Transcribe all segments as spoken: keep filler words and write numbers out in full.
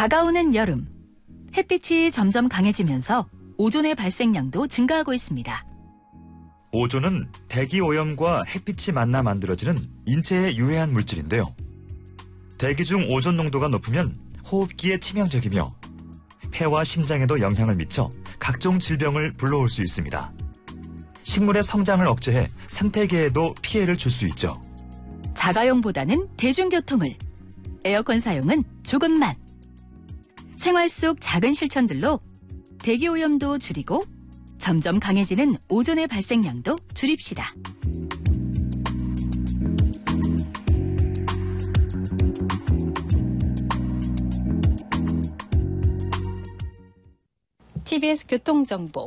다가오는 여름, 햇빛이 점점 강해지면서 오존의 발생량도 증가하고 있습니다. 오존은 대기 오염과 햇빛이 만나 만들어지는 인체에 유해한 물질인데요. 대기 중 오존 농도가 높으면 호흡기에 치명적이며 폐와 심장에도 영향을 미쳐 각종 질병을 불러올 수 있습니다. 식물의 성장을 억제해 생태계에도 피해를 줄 수 있죠. 자가용보다는 대중교통을, 에어컨 사용은 조금만. 생활 속 작은 실천들로 대기 오염도 줄이고 점점 강해지는 오존의 발생량도 줄입시다. 티비에스 교통정보.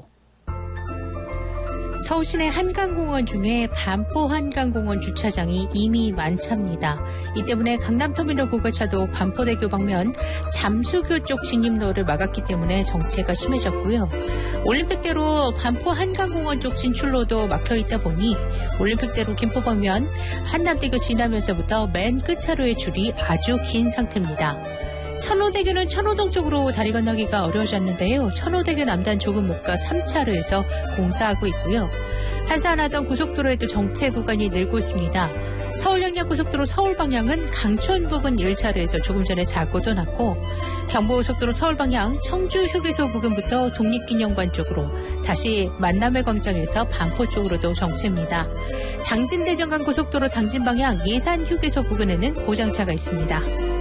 서울 시내 한강공원 중에 반포 한강공원 주차장이 이미 만차입니다. 이 때문에 강남터미널 고가차도 반포대교 방면 잠수교 쪽 진입로를 막았기 때문에 정체가 심해졌고요. 올림픽대로 반포 한강공원 쪽 진출로도 막혀있다 보니 올림픽대로 김포 방면 한남대교 지나면서부터 맨 끝차로의 줄이 아주 긴 상태입니다. 천호대교는 천호동 쪽으로 다리 건너기가 어려워졌는데요. 천호대교 남단 조금 못 가 삼 차로에서 공사하고 있고요. 한산하던 고속도로에도 정체 구간이 늘고 있습니다. 서울 양양고속도로 서울 방향은 강촌 부근 일 차로에서 조금 전에 사고도 났고, 경부고속도로 서울 방향 청주 휴게소 부근부터 독립기념관 쪽으로, 다시 만남의 광장에서 반포 쪽으로도 정체입니다. 당진대전간 고속도로 당진 방향 예산 휴게소 부근에는 고장차가 있습니다.